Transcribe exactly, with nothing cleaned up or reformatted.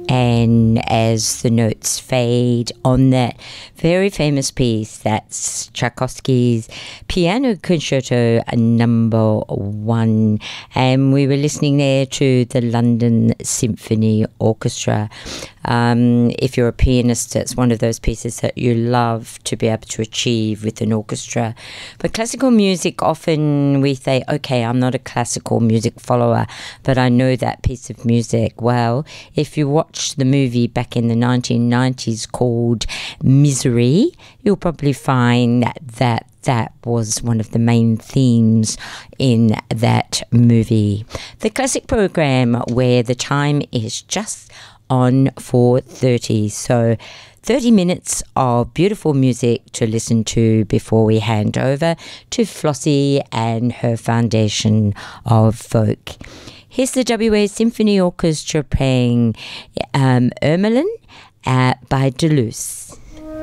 And as the notes fade on that very famous piece, that's Tchaikovsky's Piano Concerto number one. And we were listening there to the London Symphony Orchestra. Um, if you're a pianist, it's one of those pieces that you love to be able to achieve with an orchestra. But classical music, often we say, okay, I'm not a classical music follower, but I know that piece of music. Well, if you watch the movie back in the nineteen nineties called Misery, you'll probably find that that that was one of the main themes in that movie. The classic program where the time is just on four thirty, so thirty minutes of beautiful music to listen to before we hand over to Flossie and her foundation of folk. Here's the W A Symphony Orchestra playing um, Ermelin uh, by Deleuze.